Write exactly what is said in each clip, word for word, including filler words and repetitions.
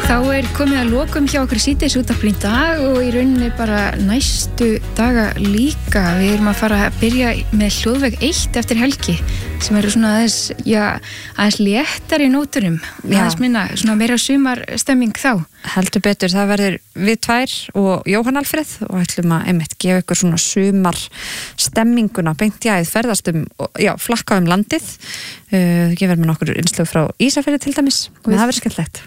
Þá er komið að lokum hjá okkur síðdeis útvarpinu í dag og í rauninni bara næstu daga líka. Við erum að fara að byrja með hljóðveg eitt eftir helgi sem eru svona aðeins, já, aðeins léttar í nótunum. Aðeins minna, svona meira sumarstemming þá. Heldur betur, það verður við tvær og Jóhann Alfreð og ætlum að einmitt gefa ykkur svona sumar stemminguna beint í æð ferðast um, já, flakka um landið. Uh, gefur mér nokkur innslög frá Ísafirði til dæmis og það verður skemmtilegt.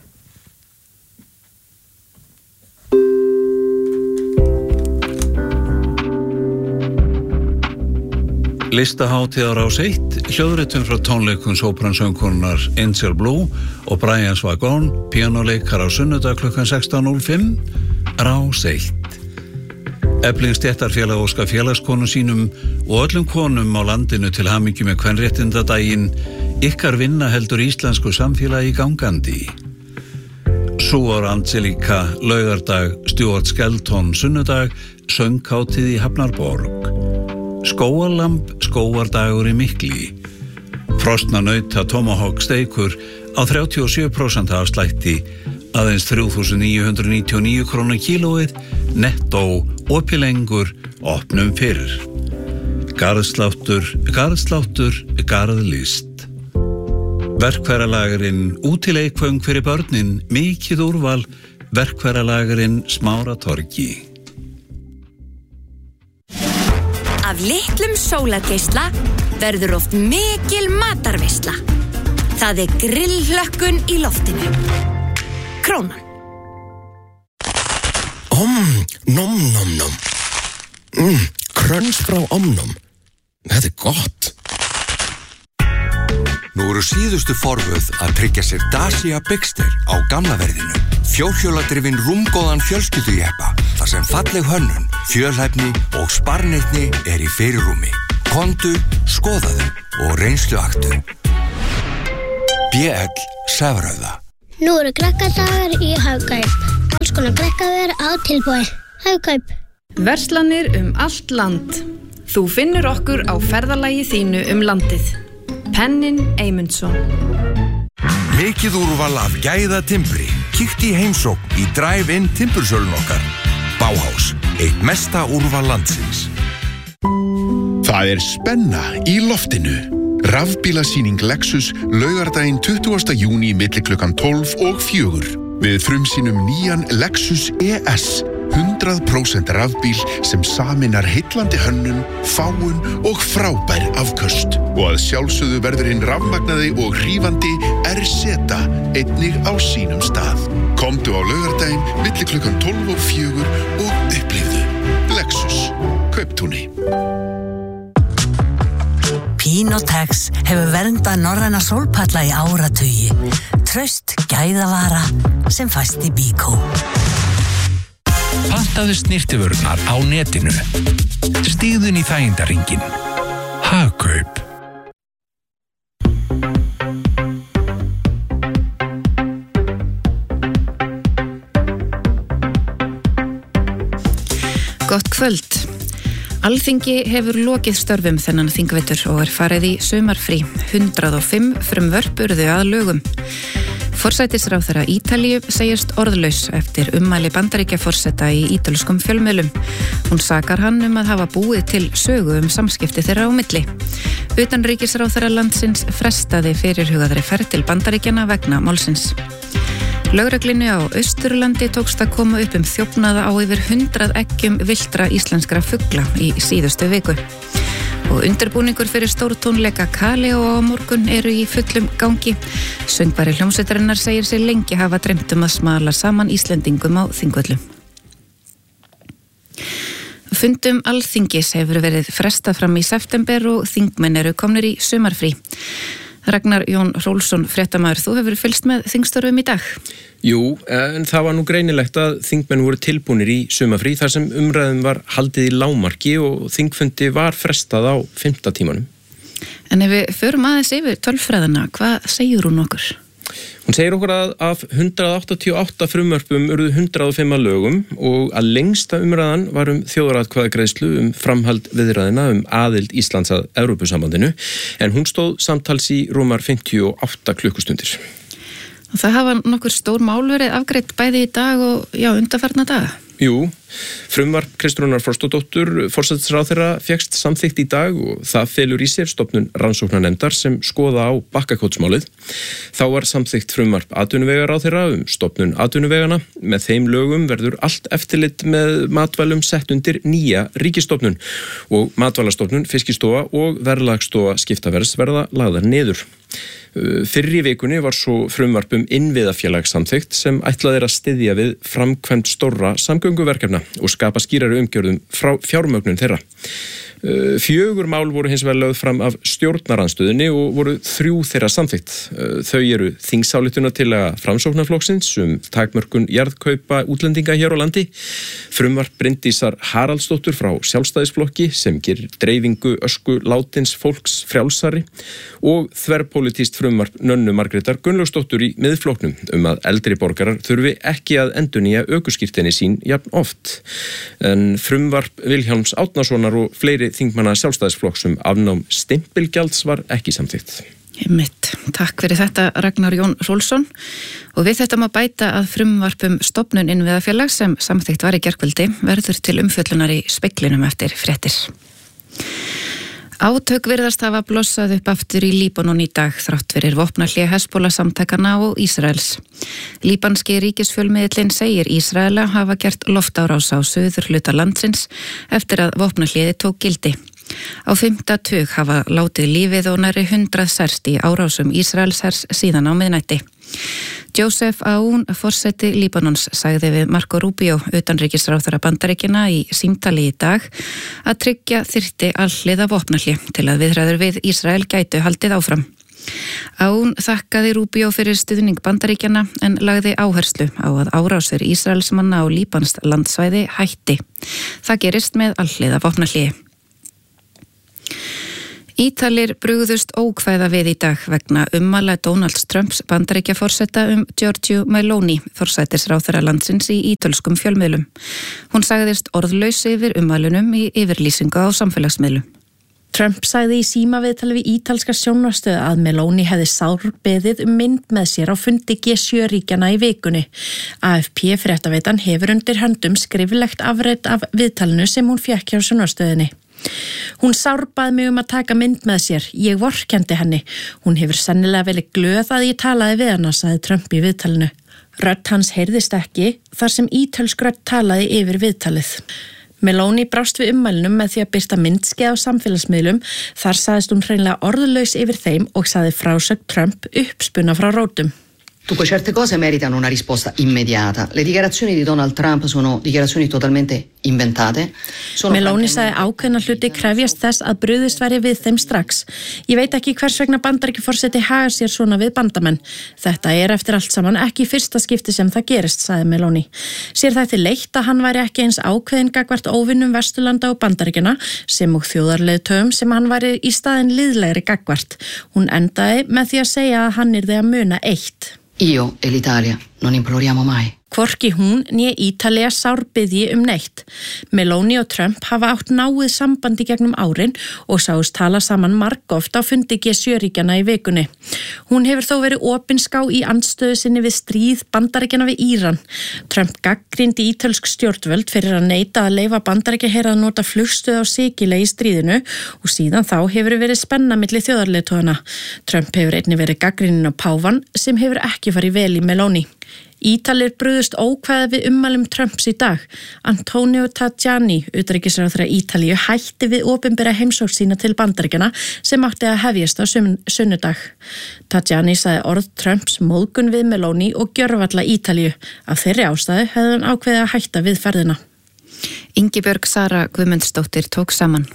Listahátíð á Rás eitt, hljóðritun frá tónleikum sópransöngkonunnar Angel Blue og Brian Swagon, píanóleikar á sunnudag klukkan sextán núll fimm, Rás eitt. Efling stéttarfélag óskar félagskonum sínum og öllum konum á landinu til hamingju með kvenréttindadaginn. Ykkar vinna heldur íslensku samfélagi gangandi. Súor Angelika, laugardag, Stuart Skelton, sunnudag, sönghátíð í Hafnarborg. Skógarlamb, skógardagur í Mikli. Frostna nauta Tomahawk steikur á þrjátíu og sjö prósent afslætti, aðeins þrjú þúsund níu hundruð níutíu og níu krónur kílóið, nettó, opið lengur, opnum fyrr. Garðsláttur, garðsláttur, garðlist. Verkfæralagurinn, útileikföng fyrir börnin, mikið úrval, verkfæralagurinn Smáratorgi. Af litlum sólargeisla verður oft mikil matarveisla. Það er grillhlökkun í loftinu. Krónan. Om, nom, nom, nom. Mm, kröns frá omnom. Þetta er gott. Nú eru síðustu forvöð að tryggja sér Dacia Bigster á gamla verðinu. Fjórhjóladrifin rúmgóðan fjölskyldujeppa, þar sem falleg hönnun, fjölhæfni og sparneytni er í fyrirrúmi. Komdu, skoðaðu og reynsluaktu. B L Sefrauða. Nú eru krakkadagar í Hagkaup. Alls konar krakkaver á tilboði. Hagkaup. Verslanir um allt land. Þú finnur okkur á ferðalagi þínu um landið. Pennin Eymundsson. Mikið úrval af gæða timbri. Kíktu í heimsókn í Drive-in timbursölun okkar. Bauhaus, eitt mesta úrval landsins. Það er spenna í loftinu. Rafbílasýning Lexus laugardaginn tuttugasta júní milli klukkan tólf og fjögur. Við frumsýnum nýjan Lexus E S, hundrað prósent rafbíl sem saminar heillandi hönnun, fáun og frábær afköst. Og að sjálfsögðu verður hinn rafmagnaði og hrífandi R Z einnig á sínum stað. Komdu á laugardaginn milli klukkan tólf og fjögur og upplifðu. Lexus, Kauptúni. Pinotex hefur verndað norræna sólpalla í áratugi. Traust gæðavara sem fæst í Bíkó. Pantaðu snyrtivörurnar á netinu. Stígðun í þægindaringin. Hagkaup. Gott kvöld. Alþingi hefur lokið störfum þennan þingvetur og er farið í sumarfrí. hundrað og fimm frumvörp urðu að lögum. Forsætisráðherra Ítalíu segist orðlaus eftir ummæli Bandaríkjaforseta í ítölskum fjölmiðlum. Hún sakar hann um að hafa búið til sögu um samskipti þeirra á milli. Utanríkisráðherra landsins frestaði fyrirhugaðri ferð til Bandaríkjanna vegna málsins. Lögreglunni á Austurlandi tókst að koma upp um þjófnaða á yfir hundrað eggjum villtra íslenskra fugla í síðustu viku. Og undirbúningur fyrir stórtónleika Kaleo á morgun eru í fullum gangi. Söngvari hljómsveitarinnar segir sig lengi hafa dreymt um að smala saman Íslendingum á Þingvöllum. Fundum Alþingis hefur verið frestað fram í september og þingmenn eru komnir í sumarfrí. Ragnar Jón Rólfsson, fréttamaður, þú hefur fylgst með þingstörfum í dag? Jú, en það var nú greinilegt að þingmenn voru tilbúnir í sumarfrí þar sem umræðum var haldið í lágmarki og þingfundi var frestað á fimmta tímanum. En ef við förum aðeins yfir tölfræðina, hvað segir hún okkur? Hún segir okkur að af hundrað áttatíu og átta frumvörpum urðu hundrað og fimm að lögum og að lengsta umræðan var um þjóðaratkvæðagreiðslu um framhald viðræðina um aðild Íslands að Evrópusambandinu, en hún stóð samtals í rúmar fimmtíu og átta klukkustundir. Það hafa nokkur stór mál verið afgreitt bæði í dag og já, undanfarna daga. Jú, frumvarp Kristrúnar Frostadóttur forsætisráðherra fékkst samþykkt í dag og það felur í sér stofnun rannsóknarnefndar sem skoða á Bakkakótsmálið. Þá var samþykkt frumvarp atvinnuvegaráðherra um stofnun atvinnuvegana. Með þeim lögum verður allt eftirlit með matvælum sett undir nýja ríkisstofnun og matvælastofnun, Fiskistofa og Verðlagsstofa skiptaverðs verða lagðar niður. Fyrr í vikunni var svo frumvarp um innviðafélag samþykkt sem ætlað er að styðja við framkvæmd stórra samgönguverkefna og skapa skýrari umgjörðum frá fjármögnun þeirra. Fjögur mál voru hins vegar lögð fram af stjórnarandstöðinni og voru þrjú þeirra samþykkt. Þau eru þingsályktunartillaga Framsóknarflokksins um takmörkun jarðkaupa útlendinga hér á landi, frumvarp Bryndísar Haraldsdóttur frá Sjálfstæðisflokki sem gerir dreifingu ösku látins fólks frjálsari og þverpólitískt frumvarp Nönnu Margrétar Gunnlaugsdóttur í Miðflokknum um að eldri borgarar þurfi ekki að endurnýja ökuskírteini sín jafn oft. En frumvarp Vilhjálms Árnasonar og fleiri þingmanna Sjálfstæðisflokks um afnám stimpilgjalds var ekki samþykkt. Einmitt. Takk fyrir þetta Ragnar Jón Rólfsson og við þetta má bæta að frumvarpum stofnun innviðafélag sem samþykkt var í gærkvöldi verður til umfjöllunar í Speglinum eftir fréttir. Átök virðast hafa blossað upp aftur í Líbanon í dag þrátt fyrir vopnahlé Hezbollah samtakana og Ísraels. Líbanski ríkisfjölmiðillinn segir Ísraela hafa gert loftárás á suður hluta landsins eftir að vopnahléið tók gildi. Á fimmta tug hafa látið lífið og nærri hundrað særst í árásum Ísraelshers síðan á miðnætti. Joseph Aoun, forseti Líbanons, sagði við Marco Rubio, utanríkisráðherra Bandaríkjanna í símtali í dag að tryggja þyrfti alhliða vopnahlé til að viðræður við Ísrael gætu haldið áfram. Aoun þakkaði Rubio fyrir stuðning Bandaríkjanna en lagði áherslu á að árásir Ísraelsmanna á líbanskt landsvæði hætti. Það gerist með alhliða vopnahlé. Ítalir brugðust ókvæða við í dag vegna ummæla Donald Trumps Bandaríkjaforseta um Giorgia Meloni, forsætisráðherra landsins í ítölskum fjölmiðlum. Hún sagðist orðlaus yfir ummælunum í yfirlýsingu á samfélagsmiðlum. Trump sagði í símaviðtali við ítalska sjónvarpsstöð að Meloni hefði sárbeðið um mynd með sér á fundi G sjö ríkjana í vikunni. A F P fréttaveitan hefur undir höndum skriflegt afrit af viðtalinu sem hún fékk hjá sjónvarpsstöðinni. Hún sárbaði mig um að taka mynd með sér. Ég vorkenndi henni. Hún hefur sennilega verið glöð að ég talaði við hana, sagði Trump í viðtalinu. Rödd hans heyrðist ekki þar sem ítölsk rödd talaði yfir viðtalið. Meloni brást við ummælinum með því að birta myndskeið á samfélagsmiðlum. Þar sagðist hún hreinlega orðlaus yfir þeim og sagði frásögn Trump uppspunna frá rótum. Dunque, certe cose meritano una risposta immediata. Le dichiarazioni di Donald Trump sono dichiarazioni totalmente inventate. Meloni sagði ákveðna hluti krefjast þess að brugðist væri við þeim strax. Ég veit ekki hvers vegna Bandaríkjaforseti hagar sér svona við bandamenn. Þetta er eftir allt saman ekki í fyrsta skipti sem það gerist, sagði Meloni. Sér þetta leitt að hann væri ekki eins ákveðin gagnvart óvinnum Vesturlanda og Bandaríkjana sem og þjóðarleiðtogum sem hann væri í staðin liðlegri gagnvart. Hún endaði með því að segja að hann yrði að muna eitt. Io e l'Italia non imploriamo mai. Hvorki hún né Ítalía sárbiðji um neitt. Meloni og Trump hafa átt náið sambandi gegnum árin og sáust tala saman margoft á fundi G sjö ríkjana í vikunni. Hún hefur þó verið opinská í andstöðu sinni við stríð Bandaríkjanna við Íran. Trump gagnrýndi ítölsk stjórnvöld fyrir að neita að leyfa Bandaríkjaher að nota flugstöð á Sikiley í stríðinu og síðan þá hefur verið spenna milli þjóðarleiðtogana. Trump hefur einnig verið gagnrýninn á páfann sem hefur ekki farið vel í Meloni. Ítalir brugðust ókvæða við ummælum Trumps í dag. Antonio Tajani, utanríkisráðherra Ítalíu, hætti við opinbera heimsókn sína til Bandaríkjanna sem átti að hefjast á sunnudag. Tajani sagði orð Trumps móðgun við Meloni og gjörvalla Ítalíu. Af þeirri ástæðu hefði hann ákveðið að hætta við ferðina. Ingibjörg Sara Guðmundsdóttir tók saman.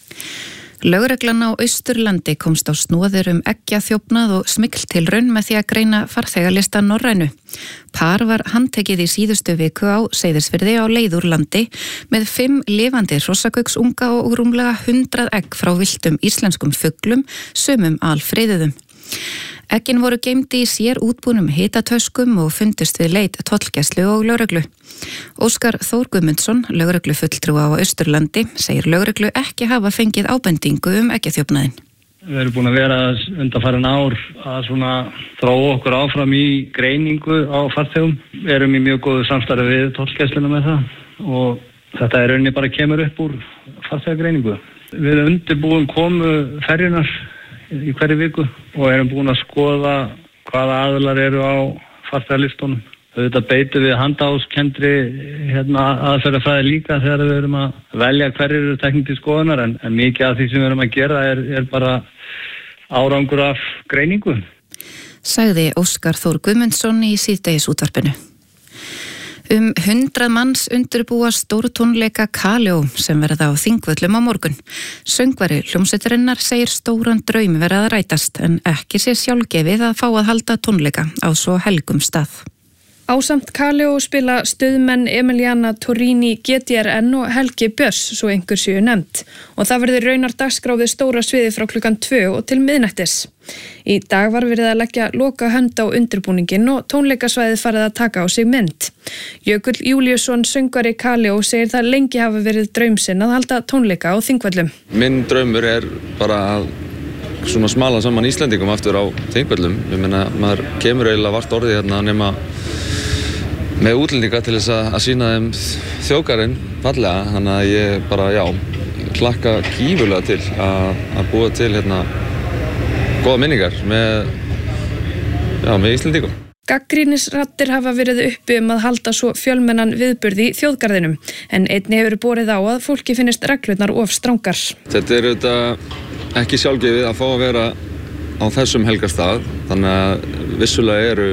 Lögreglan á Austurlandi komst á snúður um eggjaþjófnað og smygltilraun með því að greina farþegalista Norrænu. Par var handtekið í síðustu viku á Seyðisfirði á leið úr landi með fimm lifandi hrossagauks-unga og rúmlega hundrað egg frá villtum íslenskum fuglum, sumum alfriðuðum. Eggin voru geymdi í sér útbúnum hitatöskum og fundust við leit tollgæslu og lögreglu. Óskar Þór Guðmundsson, lögreglufulltrúi á Austurlandi, segir lögreglu ekki hafa fengið ábendingu um eggjaþjófnaðinn. Við erum búin að vera undanfarin ár að svona þróa okkur áfram í greiningu á farþegum. Við erum í mjög góðu samstarfi við tollgæsluna með það og þetta er rauninni bara kemur upp úr farþegagreiningu. Við erum undirbúin komu ferjunar í hverju viku og erum búin að skoða hvaða aðilar eru á farþegalistunum. Þetta beitum við handahófskendri hérna, aðferðafræði líka þegar við erum að velja hverjir eru teknir til skoðunar en, en mikið af því sem við erum að gera er, er bara árangur af greiningu. Sagði Óskar Þór Guðmundsson í síðdegis útvarpinu. Um hundrað manns undirbúa stórtónleika Kaleo sem verða á Þingvöllum á morgun. Söngvari hljómsveitarinnar segir stóran draum verða að rætast en ekki sé sjálfgefið að fá að halda tónleika á svo helgum stað. Ásamt Kaleo spila stöðmenn Emiliana Torini, G D R N og Helgi Björns, svo einhver séu nefnt. Og það verður raunar dagskráfið stóra sviði frá klukkan tvö og til miðnættis. Í dag var verið að leggja loka hönd á undirbúningin og tónleikasvæðið farið að taka á sig mynd. Jökull Júlíusson, söngvari Kaleo, segir það lengi hafa verið draumsinn að halda tónleika á Þingvöllum. Minn draumur er bara að svona smala saman Íslendingum aftur á Þingvöllum. Ég meina, maður kemur eiginlega vart orðið hérna nema með útlendinga til þess að, að sína þeim þjóðgarinn fallega, þannig að ég bara, já, hlakka gífurlega til að, að búa til hérna góða minningar með, já, með Íslendingum. Gagnrýnisraddir hafa verið uppi um að halda svo fjölmennan viðburði í þjóðgarðinum, en einnig hefur borið á að fólki finnist reglurnar of strangar. Þetta er auðvitað ekki sjálfgefið að fá að vera á þessum helgarstað, þannig að vissulega eru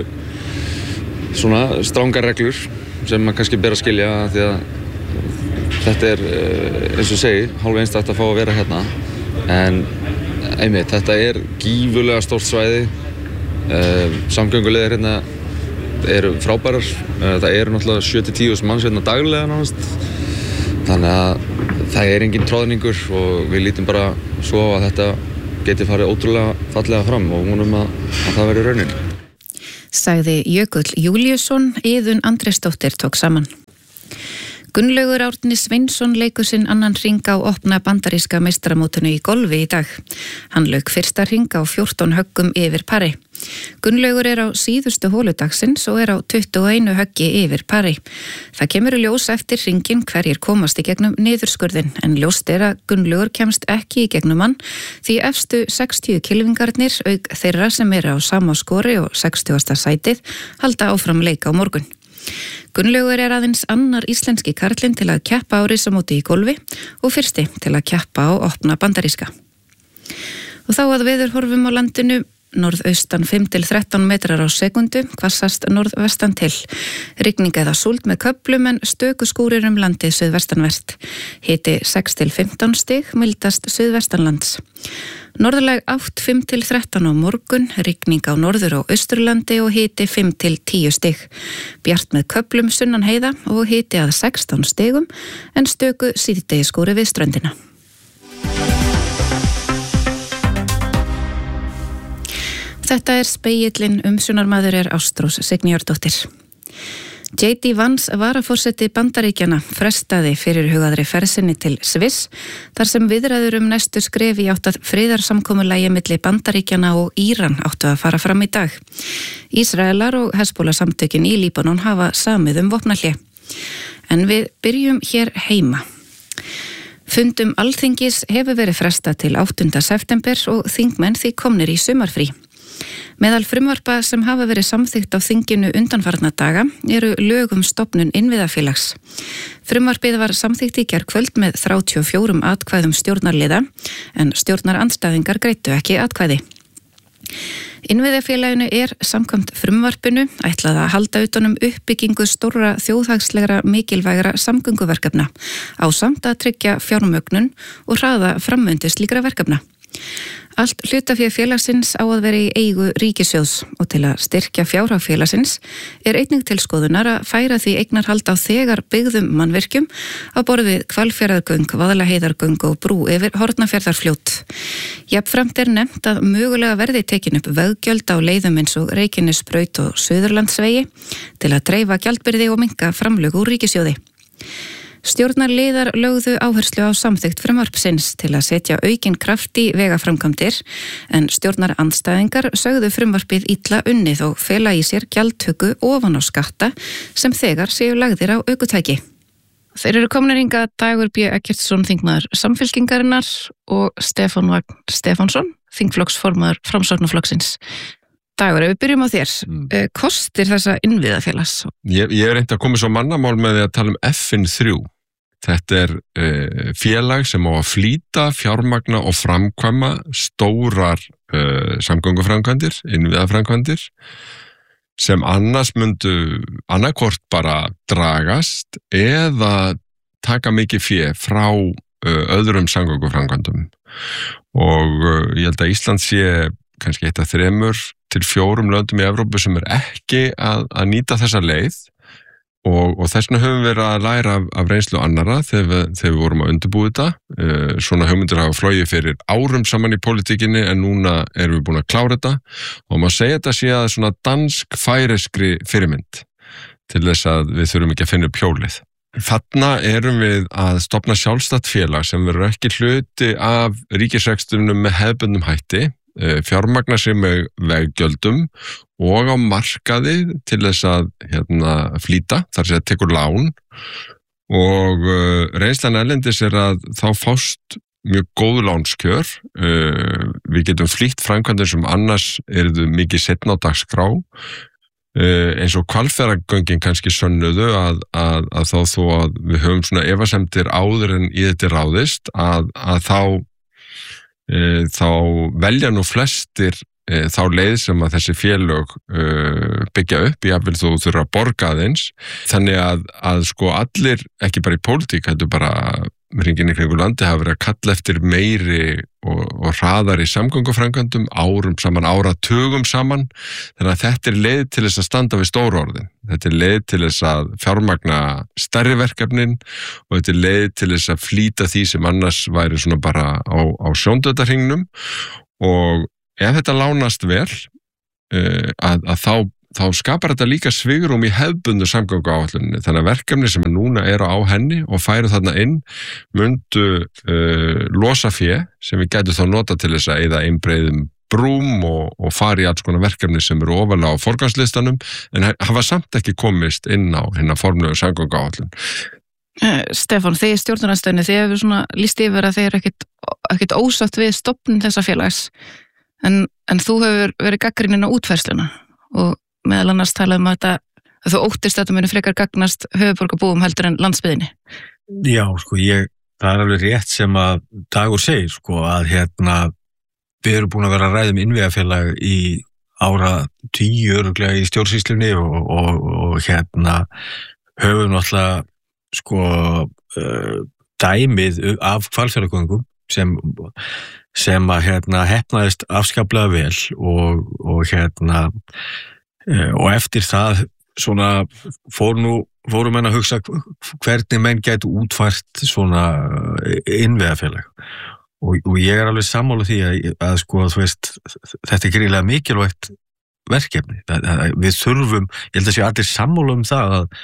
svona strangar reglur sem maður kannski ber að skilja því að þetta er, eins og segi, hálf einstakt að fá að vera hérna en einmitt, þetta er gífurlega stórt svæði samgöngulegir hérna eru frábærar það eru náttúrulega sjö til tíu þúsund manns hérna daglega nánast þannig að það er engin tróðningur og við lítum bara svo að þetta geti farið ótrúlega fallega fram og vonum að, að það veri raunin. Sagði Jökull Júlíusson, Iðunn Andrésdóttir tók saman. Gunnlaugur Árni Sveinsson leikur sinn annan hring á opna bandaríska meistaramótinu í golfi í dag. Hann lauk fyrsta hring á fjórtán höggum yfir pari. Gunnlaugur er á síðustu hólu dagsins og er á tuttugu og eitt höggi yfir pari. Það kemur í ljós eftir hringin hverjir komast í gegnum niðurskurðin en ljóst er að Gunnlaugur kemst ekki í gegnum hann því efstu sextíu kylfingarnir auk þeirra sem eru á sama skori og sextugasta sætið halda áfram leik á morgun. Gunnlaugur er aðeins annar íslenski karlinn til að keppa á risamóti í golfi og fyrsti til að keppa á opna bandaríska. Og þá að veðurhorfum á landinu, norðaustan fimm til þrettán metrar á sekundu, hvassast norðvestan til. Rigning eða súld með köflum en stöku skúrir um landið suðvestanvert. Hiti sex til fimmtán stig, mildast suðvestanlands. Norðlæg átt fimm til þrettán á morgun, rigning á norður og austurlandi og hiti fimm til tíu stig. Bjart með köflum sunnan heiða og hiti að sextán stigum en stöku síðdegisskúri við ströndina. Þetta er Spegillinn, umsjónarmaður er Ástrós Signýjardóttir. J D Vance varaforseti Bandaríkjanna frestaði fyrirhugaðri ferð sinni til Sviss þar sem viðræður um næstu skref í átt að friðarsamkomulagi milli Bandaríkjanna og Íran áttu að fara fram í dag. Ísraelar og Hezbollah samtökin í Líbanon hafa samið um vopnahlé. En við byrjum hér heima. Fundum Alþingis hefur verið frestað til áttunda september og þingmenn því komnir í sumarfrí. Meðal frumvarpa sem hafa verið samþykkt á þinginu undanfarna daga eru lög um stofnun innviðafélags. Frumvarpið var samþykkt í gærkvöld með þrjátíu og fjórum atkvæðum stjórnarliða en stjórnarandstæðingar greiddu ekki atkvæði. Innviðafélaginu er samkvæmt frumvarpinu ætlað að halda utanum uppbyggingu stórra þjóðhagslegra mikilvægra samgönguverkefna ásamt að tryggja fjármögnun og hraða framvindu slíkra verkefna. Allt hlutafé félagsins á að vera í eigu ríkissjóðs og til að styrkja fjárhag félagsins er einnig til skoðunar að færa því eignarhald á þegar byggðum mannvirkjum á borð við Hvalfjarðargöng, Vaðlaheiðargöng og brú yfir Hornafjarðarfljót. Jafnframt er nefnt að mögulega verði tekin upp veggjöld á leiðum eins og Reykjanesbraut og Suðurlandsvegi til að dreifa gjaldbyrði og minnka framlög úr ríkissjóði. Stjórnarliðar lögðu áherslu á samþykkt frumvarpsins til að setja aukinn kraft í vegaframkvæmdir en stjórnarandstæðingar sögðu frumvarpið illa unnið og fela í sér gjaldtöku ofan á skatta sem þegar séu lagðir á ökutæki. Þeir eru komnir hingað Dagur B. Eggertsson, þingmaður Samfylkingarinnar og Stefán Vagn Stefánsson, þingflokksformaður Framsóknarflokksins. Dagur, ef við byrjum á þér, mm. kostir þessa innviðafélags? Ég, ég er reynd að koma svo mannamál með því að tala um F N þrjú. Þetta er uh, félag sem á að flýta, fjármagna og framkvæma stórar uh, samgönguframkvæmdir, innviðaframkvæmdir, sem annars myndu annarkort bara dragast eða taka mikið fé frá uh, öðrum samgönguframkvæmdum. Og uh, ég held að Ísland sé kannski eitt af þremur til fjórum löndum í Evrópu sem er ekki að, að nýta þessa leið. Og, og þess vegna höfum við verið að læra af, af reynslu annara þegar við, þegar við vorum að undirbúa þetta. Uh, svona hugmyndir hafa flogið fyrir árum saman í pólitíkinni en núna erum við búin að klára þetta og maður segja þetta sé að svona dansk-færeskri fyrirmynd til þess að við þurfum ekki að finna upp hjólið. Þarna erum við að stofna sjálfstætt félag sem verður ekki hluti af ríkisrekstrinum með hefðbundnum hætti, fjármagna sig með veggjöldum og á markaði til þess að hérna, flýta, þar sem það tekur lán og uh, reynslan erlendis er að þá fást mjög góð lánskjör, uh, við getum flýtt framkvæmdir sem annars eru mikið seinna á dagskrá, uh, eins og Hvalfjarðargöngin kannski sönnuðu að, að, að þá þó að við höfum svona efasemdir áður en í þetta ráðist að, að þá þá velja nú flestir þá leið sem að þessi félög byggja upp, jafnvel þú þurfa að borga aðeins, þannig að, að sko allir, ekki bara í pólitík, þetta bara hringinn í kringu landi hafa verið að kalla eftir meiri og, og hraðari samgönguframkvæmdum árum saman, áratugum saman, þannig að þetta er leið til þess að standa við stóru orðin, þetta er leið til þess að fjármagna stærri verkefnin og þetta er leið til þess að flýta því sem annars væri svona bara á, á sjóndöðarhingnum og ef þetta lánast vel uh, að, að þá, þá skapar þetta líka svigrúm í hefðbundu samgönguáætluninni. Þannig að verkefni sem núna eru á henni og færu þarna inn myndu uh, losa fé sem við gætum þá nota til þess að eyða einbreiðum brúm og, og fara í alls konar verkefni sem eru ofalega á forgangslistanum en hafa samt ekki komist inn á hérna formlegu samgönguáætlun. Stefán, þið í stjórnarandstöðinni, þið hefur svona lýst yfir að þið eru ekkit, ekkit ósátt við stofnun þessa félags. En, en þú hefur verið gagnrýnin á útfærsluna og meðal annars talað um að, þetta, að þú óttist að þetta muni frekar gagnast höfuðborgarbúum heldur en landsbyggðinni. Já, sko, ég, það er alveg rétt sem að Dagur segir, sko, að hérna, við erum búin að vera að ræða um innviðafélag í ára tíu öruglega í stjórnsýslunni og, og, og hérna höfum náttúrulega, sko, uh, dæmið af Hvalfjarðargöngum sem sem að hérna heppnaðist afskaplega vel og, og hérna og eftir það svona fór nú, fóru menn að hugsa hvernig menn gætu útfært svona innviðafélag og, og ég er alveg sammála því að, að sko þú veist þetta er gríðlega mikilvægt verkefni, við þurfum ég held að sé allir sammála um það að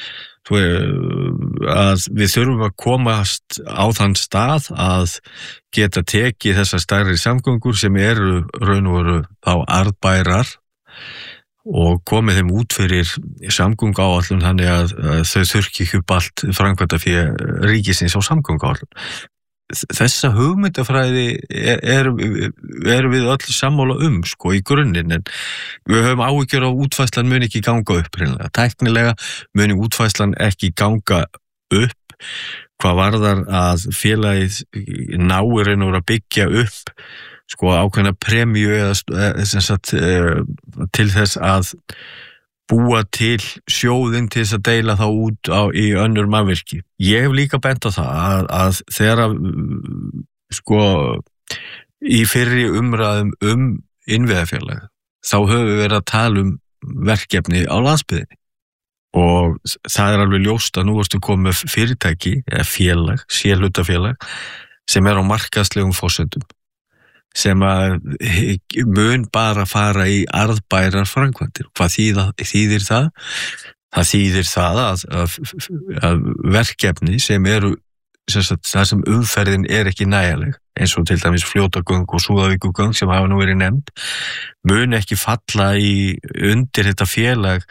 að við þurfum að komast á þann stað að geta tekið þessar stærri samgöngur sem eru raun og veru þá arðbærar og komið þeim út fyrir samgönguáætlun þannig að, að þau þurfi ekki upp allt framkvæmdafé ríkisins á samgönguáætlun. Þessa hugmyndafræði er, er, er við öll sammála um sko í grunninn en við höfum áhyggjur á útfærslan mun ekki ganga upp hreinlega. Tæknilega muni útfærslan ekki ganga upp hvað varðar að félagið náir en að byggja upp sko ákveðna premju eða sem sagt til þess að búa til sjóðinn til þess að deila þá út á, í önnur mannvirki. Ég hef líka bent á það að, að þegar sko í fyrri umræðum um innviðafélag þá höfum við verið að tala um verkefni á landsbyggðinni og það er alveg ljóst að nú ertu komið fyrirtæki eða félag, sérhlutafélag sem er á markaðslegum forsendum sem að mun bara fara í arðbærar framkvæmdir. Hvað þýða, þýðir það? Það þýðir það að, að, að verkefni sem eru Sagt, það sem umferðin er ekki nægjanleg eins og til dæmis Fljótagöng og Súðavíkurgöng sem hafa nú verið nefnd mun ekki falla í undir þetta félag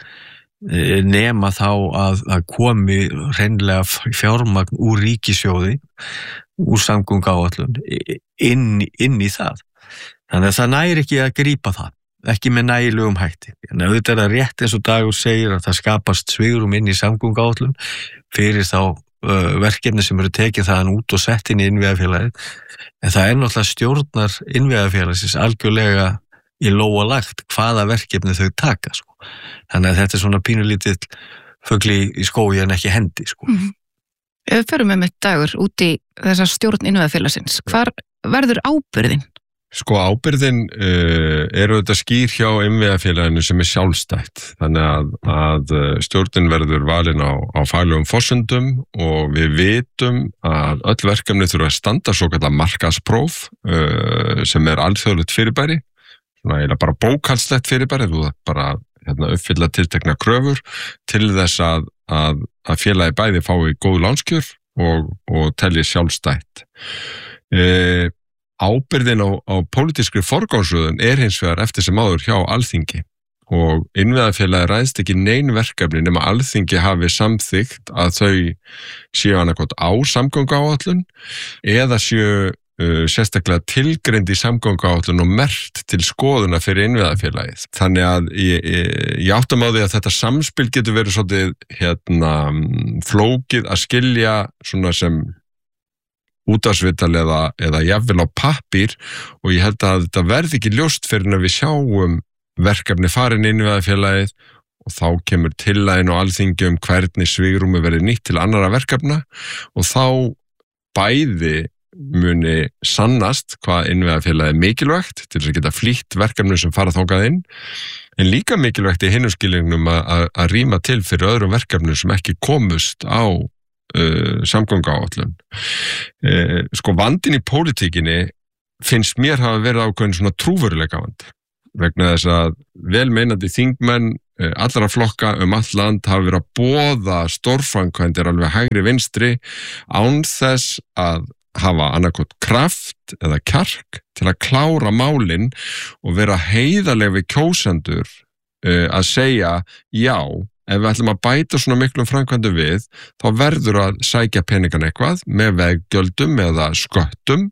nema þá að, að komi hreinlega fjármagn úr ríkissjóði úr samgönguáætlun inn, inn í það. Þannig að það nægir ekki að grípa það, ekki með nægilegum hætti. En auðvitað er það rétt eins og Dagur segir að það skapast svigrúm inn í samgönguáætlun fyrir þá verkefni sem eru tekið þaðan út og sett inn í innviðafélagið, en það er náttúrulega stjórnar innviðafélagsins algjörlega í lóa lagt hvaða verkefni þau taka, sko. Þannig að þetta er svona pínulítill fugl í skógi en ekki hendi, sko. Mm-hmm. Ef við förum með mitt Dagur út í þessa stjórn innviðafélagsins, hvar verður ábyrðin? Sko ábyrðin uh, eru þetta skýr hjá innviðafélaginu sem er sjálfstætt. Þannig að, að stjórnin verður valin á, á faglegum forsendum og við vitum að öll verkefni þurfa að standa svo kallar markaðspróf uh, sem er alþjóðlegt fyrirbæri. Svona eiginlega bara bókhaldslegt fyrirbæri, þú það bara hérna, uppfylla tiltekna kröfur til þess að, að, að félagi bæði fái góð lánskjör og, og telji sjálfstætt. Uh, Ábyrðin á, á pólitískri forgangsröðun er hins vegar eftir sem áður hjá Alþingi og innviðafélagi ræðst ekki nein verkefni nema Alþingi hafi samþykkt að þau séu annarkot á samgönguáætlun eða séu uh, sérstaklega tilgreind í samgönguáætlun og merkt til skoðuna fyrir innviðafélagið. Þannig að ég, ég, ég áttum á því að þetta samspil getur verið svolítið hérna, flókið að skilja svona sem útvarpsviðtal eða, eða jafnvel á pappír og ég held að þetta verði ekki ljóst fyrir að við sjáum verkefni farin inn í innviðafélagið og þá kemur tillaginn og Alþingi um hvernig svigrúmi verði nýtt til annara verkefna og þá bæði muni sannast hvað innviðafélagið er mikilvægt til þess að geta flýtt verkefnum sem fara þangað inn en líka mikilvægt í hinum skilningnum að, að rýma til fyrir öðrum verkefnum sem ekki komust á Uh, samgönguáætlun. Uh, sko vandinn í pólitíkinni finnst mér hafa verið ákveðin svona trúveruleika vandi vegna þess að velmeinandi þingmenn uh, allra flokka um all land hafa verið að boða stórframkvæmdir alveg hægri vinstri án þess að hafa annarkot kraft eða kjark til að klára málin og vera heiðarleg við kjósendur uh, að segja já ef við ætlum að bæta svona miklum framkvæmdum við, þá verður að sækja peningan eitthvað með veggjöldum eða sköttum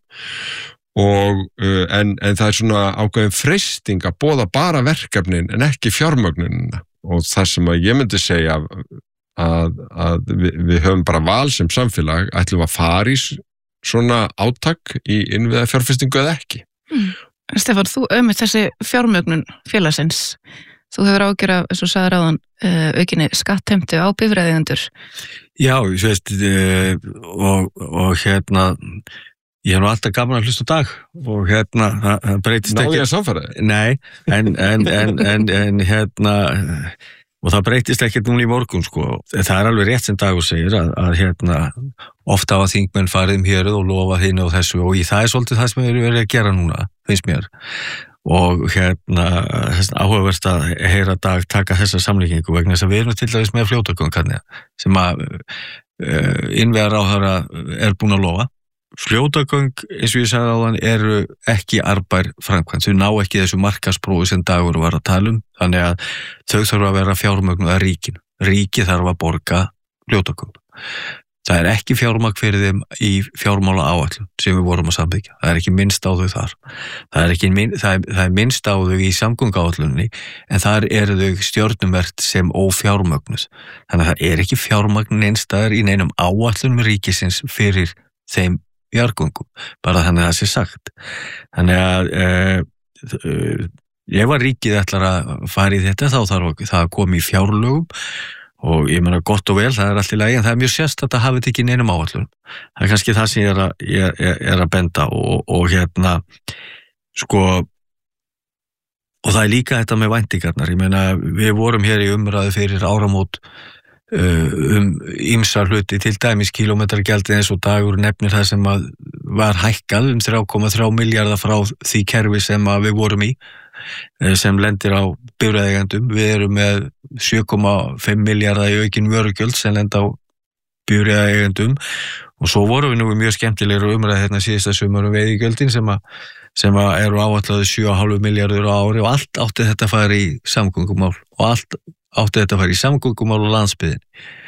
og, uh, en, en það er svona ákveðin freisting að boða bara verkefnin en ekki fjármögnunina og það sem að ég myndi segja að, að við, við höfum bara val sem samfélag, ætlum að fara í svona átak í innviða fjárfestingu eða ekki. Mm. Stefán, þú ömmit þessi fjármögnun félagsins. Þú hefur ágjör af, eins og sagði ráðan, uh, aukinni skattheimtu á bifreiðeigendur. Já, ég veist, uh, og, og hérna, ég hef nú alltaf gaman að hlusta á Dag og hérna, það breytist ekki. Náðu ég að samfæra þig? Nei, en, en, en, en, en hérna, og það breytist ekkert núna í morgun, sko. Það er alveg rétt sem Dagur segir að, að hérna, ofta á að þingmenn farið um héruð og lofa hinn og þessu og í það er svolítið það sem við erum verið að gera núna, finnst mér. Og hérna áhugavert að heyra Dag taka þessa samlíkingu vegna þess að við erum til dæmis með Fljótagöng sem að uh, innviðaráðherra er búin að lofa. Fljótagöng, eins og ég sagði áðan, eru ekki arðbær framkvæmd. Þau ná ekki þessu markaðsprófi sem Dagur var að tala um, þannig að þau þarf að vera fjármögnuð af ríkinu. Ríki þarf að borga Fljótagöng. Það er ekki fjármagn fyrir þeim í fjármála áætlun sem við vorum að samþykkja. Það er ekki minnst á þau þar. Það er, ekki, það er, það er minnst á þau í samgönguáætlunni en þar eru þau stjórnumvert sem ófjármögnuð. Þannig að það er ekki fjármagn einstæðar í neinum áætlunum ríkisins fyrir þeim jargöngum. Bara þannig að það sé sagt. Þannig að uh, ef að ríkið ætlar að fara í þetta þá þarf það að koma í fjárlögum og ég meina gott og vel, það er allt í lagi en það er mjög sérstakt að hafa þetta ekki neinum áætlunum. Það er kannski það sem ég er að, ég, ég er að benda og, og hérna sko og það er líka þetta með væntingarnar. Ég meina við vorum hér í umræðu fyrir áramót uh, um ýmsar hluti til dæmis kílómetragjaldið eins og Dagur nefnir það sem að var hækkað um þrjá komma þrjá milljarða frá því kerfi sem að við vorum í sem lendir á bifreiðaeigendum. Við erum með sjö komma fimm milljarða í aukin vörugjöld sem lenda á bifreiðaeigendum og svo vorum við nú mjög skemmtilegur umræð hérna síðasta sumar um veiðigjöldin sem að sem að eru áætlaði sjö komma fimm milljarður á ári og allt átti þetta að fara í samgöngumál og allt átti þetta að fara í samgöngumál og landsbyggðin.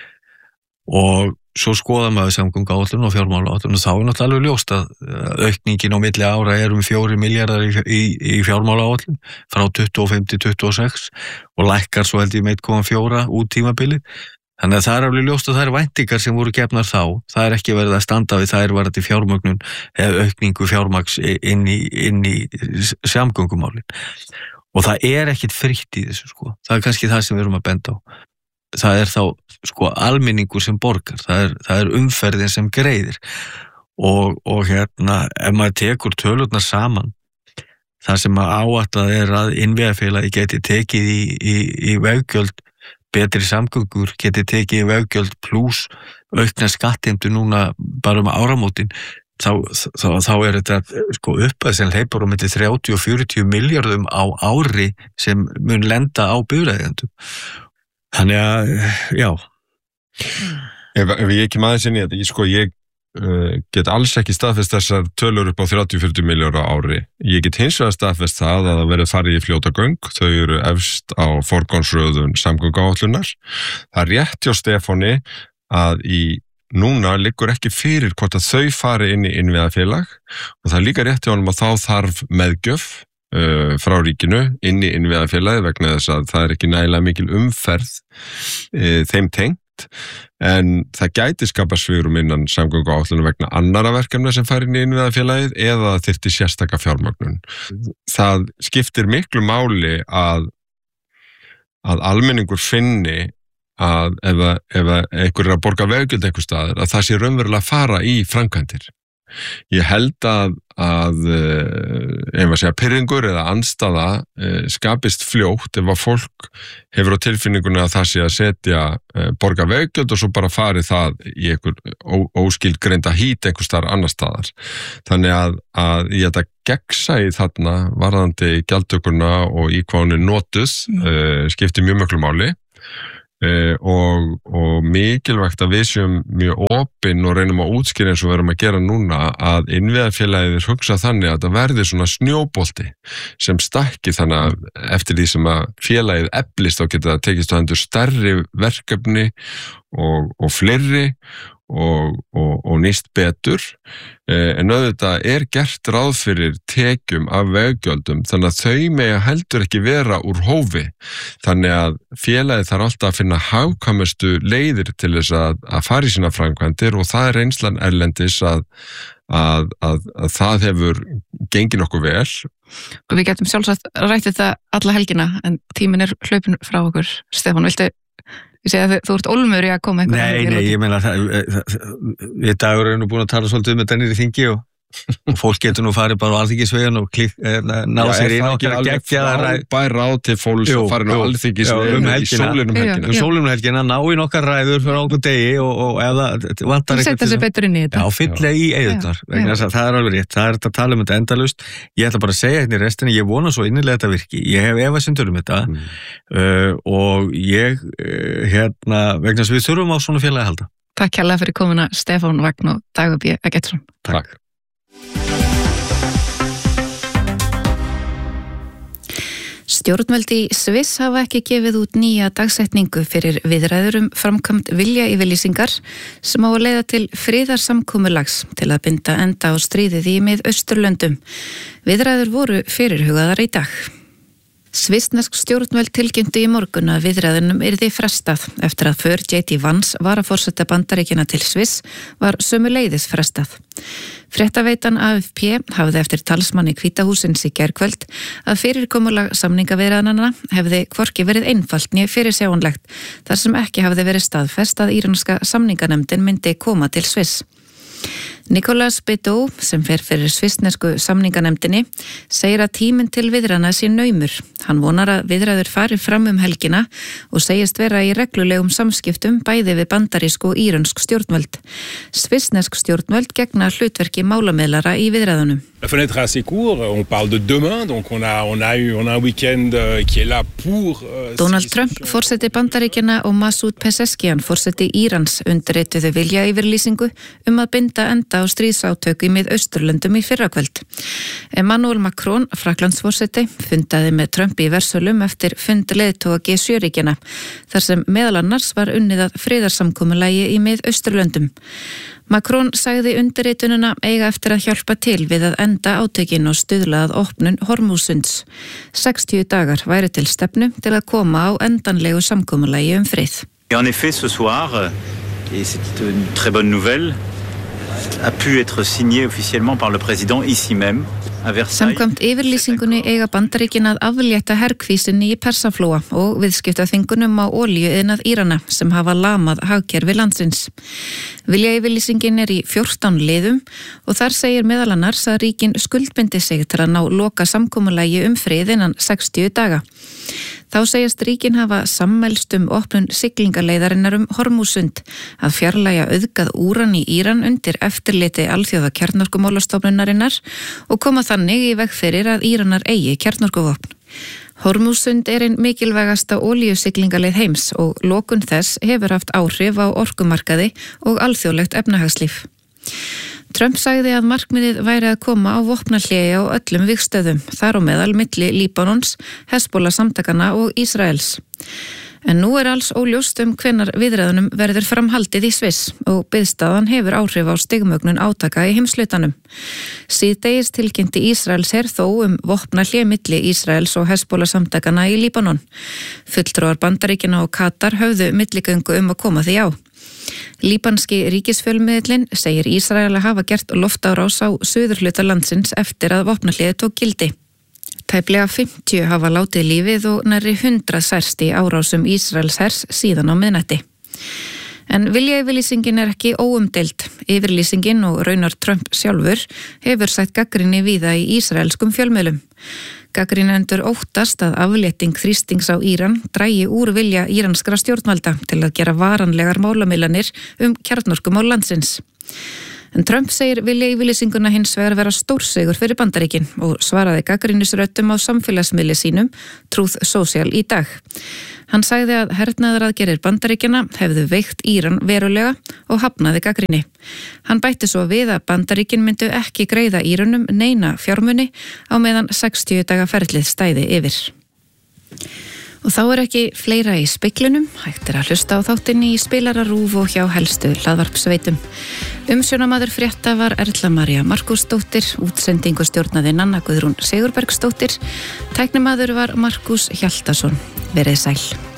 Og svo skoða maður samgönguáætlun og fjármálaáætlun og þá er náttúrulega alveg ljóst að aukningin á milli ára er um fjórir milljarðar í, í, í fjármálaáætlun frá tuttugu og fimm til tuttugu og sex og lækkar svo held ég með eitt komma fjögur út tímabilið. Þannig að það er alveg ljóst að það er væntingar sem voru gefnar þá. Það er ekki verið að standa við það er varandi fjármögnun eða aukningu fjármagns inn í, inn í samgöngumálin. Og það er ekkit frítt í þessu sko. Það er kannski það sem við erum að benda á. Það er þá sko almenningur sem borgar. Það er, það er umferðin sem greiðir. Og, og hérna, ef maður tekur tölurnar saman, það sem að áætlað er að innviðafélagi geti tekið í, í, í veggjöld betri samgöngur geti tekið veggjöld pluss aukna skattheimtu núna bara um áramótin þá, þá, þá er þetta sko uppað sem hleypar á milli þrjátíu og fjörutíu milljörðum á ári sem mun lenda á bifreiðaeigendum. Þannig að, já. Ef, ef ég ekki maður sinni þetta, ég sko ég uh, get alls ekki staðfest þessar tölur upp á þrjátíu til fjörutíu milljónir á ári. Ég get hins vegar staðfest það að það verið farið í fljótagöng, þau eru efst á forgangsröðun samgönguáætlunar. Það er rétt hjá Stefáni að í núna liggur ekki fyrir hvort að þau fari inn í innviðafélag og það er líka rétt hjá honum að þá þarf meðgjöf uh, frá ríkinu inn í innviðafélagi vegna þess að það er ekki nægilega mikil umferð uh, þeim tengt. En það gæti skapa svigrúm innan samgönguáætlunar vegna annara verkefna sem fær inn í innviðafélagið eða þyrfti sérstaka fjármögnun. Það skiptir miklu máli að, að almenningur finni að ef, ef einhver er að borga veggjöld einhver staðar, að það sé raunverulega að fara í framkvæmdir. Ég held að, að ef að segja pirringur eða andstaða skapist fljótt ef að fólk hefur á tilfinninguna að það sé að setja borga veggjöld og svo bara fari það í einhver óskilgreinda hít einhver staðar annar staðar. Þannig að, að ég þetta gegnsæi þarna varðandi gjaldtökuna og í hvað hún er notuð mm. skiptir mjög miklu máli. Uh, og, og mikilvægt að við séum mjög opin og reynum að útskýra eins og verum að gera núna að innviðafélagið hugsa þannig að það verði svona snjóbolti sem stakki þannig að eftir því sem að félagið eflist þá geta það tekist á hendur stærri verkefni og, og fleiri og, og, og nýst betur eh, en auðvitað er gert ráð fyrir tekjum af veggjöldum þannig að þau mega heldur ekki vera úr hófi þannig að félagið þarf alltaf að finna hagkvæmustu leiðir til þess að, að fara í sína framkvæmdir og það er reynslan erlendis að, að, að, að það hefur gengið nokkuð vel. Og við getum sjálfsagt rætt þetta alla helgina en tíminn er hlaupin frá okkur. Stefán, viltu Ég segi að þú ert ólmur í að koma einhverjum. Nei, nei, ég meina það, við dagur erum nú búin að tala svolítið um þetta nýri þingi og, og fólk getur nú farið bara á Alþingisveginn og klikk, ná já, sér inn og gegja það bær ráð til fólks og farið á Alþingisveginn um í sólinum helgina. Um sólinum helgina, ná í nokkar ræður fyrir okkur degi og, og ef það vantar eitthvað. Þú setja sér betur inn í þetta. Já, fylla í eyðurnar, vegna þess að það er alveg rétt, það er þetta að tala um þetta endalaust. Ég ætla bara að segja hérna í restinni, ég vona svo innilega þetta virki. Ég hef efasemdir um þetta mm. uh, og ég uh, hérna, vegna þess að við þurfum á svona félagi að halda. Takk kærlega fyrir komuna Stefán Vagn og Dagur B. Eggertsson. Takk. Stjórnvöld í Sviss hafa ekki gefið út nýja dagsetningu fyrir viðræður um framkvæmd viljayfirlýsingar sem á að leiða til friðarsamkomulags til að binda enda á stríðið í Mið-Austurlöndum. Viðræður voru fyrirhugaðar í dag. Svissnesk stjórnvöld tilkynntu í morgun að viðræðunum yrði frestað eftir að för J D Vance varaforseta Bandaríkjanna til Sviss var sömuleiðis frestað. Fréttaveitan A F P hafði eftir talsmanni Hvíta hússins í gærkvöld að fyrirkomulag samningaviðræðnanna hefði hvorki verið einfalt né fyrirsjáanlegt þar sem ekki hafði verið staðfest að íranska samninganefndin myndi koma til Sviss. Nicolas Bedeau, sem fer fyrir svissnesku samninganemdinni, segir að tíminn til viðræðna sé naumur. Hann vonar að viðræður fari fram um helgina og segist vera í reglulegum samskiptum bæði við bandarísk og írönsk stjórnvöld. Svissnesk stjórnvöld gegna hlutverki málamiðlara í viðræðunum. La fenêtre est assez court, on parle de demain, donc on a, on a, eu, on a un week-end qui est là pour... Uh, Donald Trump, forseti Bandaríkjanna og Masoud Pezeshkian, forseti Írans, undirrituðu vilja yfirlýsingu um að binda enda á stríðsátök í Mið-Austurlöndum í fyrrakvöld. Emmanuel Macron, Frakklandsforseti, fundaði með Trump í Versölum eftir fund leiðtoga G sjö ríkjanna, þar sem meðal annars var unnið að friðarsamkomulagi í Mið-Austurlöndum. Macron sagði undirritununa eiga eftir að hjálpa til við að enda átökin og stuðla að opnun Hormúsunds. sextíu dagar væri til stefnu til að koma á endanlegu samkomulagi um frið. En effet, ce soir, et c'est une très bonne nouvelle, a pu être signé officiellement par le président ici même. Samkvæmt yfirlýsingunni eiga Bandaríkin að aflétta herkvísinni í Persaflóa og viðskiptaþvingunum á olíuiðnað Írana sem hafa lamað hagkerfi landsins. Vilja yfirlýsingin er í fjórtán liðum og þar segir meðal annars að ríkin skuldbindi sig til að ná loka samkomulagi um frið innan sextíu daga. Þá segist ríkin hafa sammælst um opnun siglingaleiðarinnar um Hormúsund að fjarlægja auðgað úran í Íran undir eftirliti alþjóða kjarnorkumálastofnunarinnar og koma þannig í veg fyrir að Íranar eigi kjarnorkuvopn. Hormúsund er einn mikilvægasta olíusiglingaleið heims og lokun þess hefur haft áhrif á orkumarkaði og alþjóðlegt efnahagslíf. Trump sagði að markmiðið væri að koma á vopnahléi á öllum vígstöðum, þar á meðal milli Líbanons, Hezbollah samtakana og Ísraels. En nú er alls óljóst um hvenær viðræðunum verður framhaldið í Sviss og biðstaðan hefur áhrif á stigmögnun átaka í heimslutanum. Síðdegis tilkynnti Ísraels her þó um vopnahléi milli Ísraels og Hezbollah samtakana í Líbanon. Fulltrúar Bandaríkjanna og Katar höfðu milligöngu um að koma því á. Líbanski ríkisfjölmiðillinn segir Ísrael að hafa gert loftárás á suðurhluta landsins eftir að vopnahléið tók gildi. Tæplega fimmtíu hafa látið lífið og nærri hundrað særst í árásum Ísraels hers síðan á miðnætti. En viljayfirlýsingin er ekki óumdeild. Yfirlýsingin og raunar Trump sjálfur hefur sætt gagnrýni víða í ísraelskum fjölmiðlum. Gagnrýnendur óttast að aflétting þrýstings á Íran drægi úr vilja íranskra stjórnvalda til að gera varanlegar málamiðlanir um kjarnorkumál landsins. En Trump segir viljayfirlýsinguna hins vegar vera stórsigur fyrir Bandaríkin og svaraði gagnrýnisröddum á samfélagsmiðli sínum Truth Social í dag. Hann sagði að hernaðaraðgerðir Bandaríkjanna hefðu veikt Íran verulega og hafnaði gagnrýni. Hann bætti svo við að Bandaríkin myndu ekki greiða Íranum neina fjármuni á meðan sextíu daga ferlið stæði yfir. Og þá er ekki fleira í speglunum, hægt er að hlusta á þáttinni í spilararúf og hjá helstu hlaðvarpsveitum. Umsjónamaður frétta var Erla María Markúsdóttir, útsendingu stjórnaði Nanna Guðrún Sigurbergsdóttir, tæknimaður var Markús Hjaltason. Verið sæl.